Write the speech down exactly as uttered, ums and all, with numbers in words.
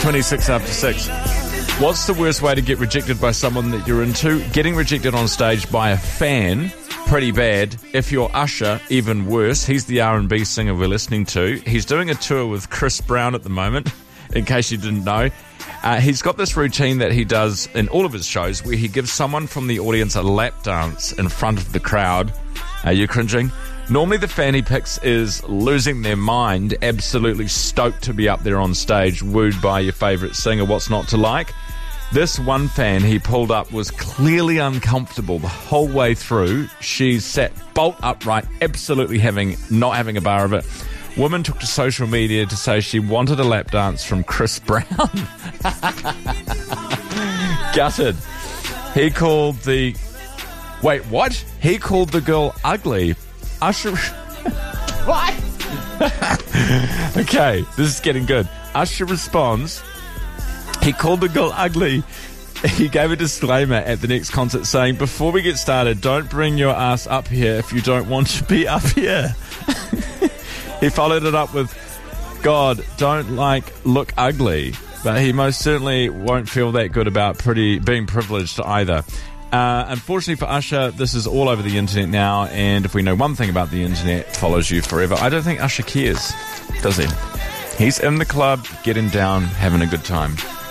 twenty-six after six. What's the worst way to get rejected by someone that you're into? Getting rejected on stage by a fan, pretty bad. If you're Usher, even worse. He's the R and B singer we're listening to. He's doing a tour with Chris Brown at the moment, in case you didn't know. Uh, he's got this routine that he does in all of his shows where he gives someone from the audience a lap dance in front of the crowd. Are you cringing? Normally the fan he picks is losing their mind, absolutely stoked to be up there on stage, wooed by your favourite singer. What's not to like? This one fan he pulled up was clearly uncomfortable the whole way through. She sat bolt upright, absolutely having not having a bar of it. Woman took to social media to say she wanted a lap dance from Chris Brown. Gutted. He called the... Wait, what? He called the girl ugly. Usher... What? Okay, this is getting good. Usher responds... He called the girl ugly. He gave a disclaimer at the next concert saying, before we get started, don't bring your ass up here if you don't want to be up here. He followed it up with, God, don't, like, look ugly. But he most certainly won't feel that good about pretty being privileged either. Uh, unfortunately for Usher, this is all over the internet now, and if we know one thing about the internet, it follows you forever. I don't think Usher cares, does he? He's in the club, getting down, having a good time.